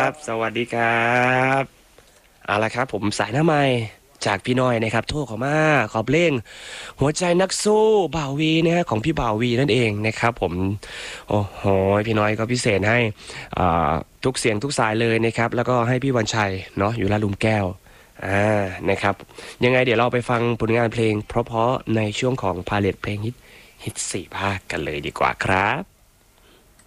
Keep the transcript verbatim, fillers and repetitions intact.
บสวัสดีครับเอาละครับผมสายหน้าไม้จากพี่น้อยนะครับโทรเข้ามาขอเพลงหัวใจนักสู้บ่าววีนะฮะของพี่บ่าววีนั่นเองนะครับผมโอ้โหพี่น้อยก็พิเศษให้อ่าทุกเสียงทุกสายเลยนะครับแล้วก็ให้พี่วันชัยเนาะอยู่ลาดหลุมแก้วอ่านะครับยังไงเดี๋ยวเราไปฟังผลงานเพลงเพราะๆในช่วงของพาเลทเพลงฮิตฮิตสี่ภาคกันเลยดีกว่าครับ